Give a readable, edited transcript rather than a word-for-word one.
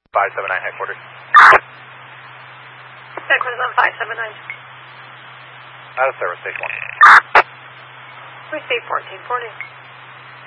579 headquarters. Headquarters on 579. Out of service, station 1. Receive 1440.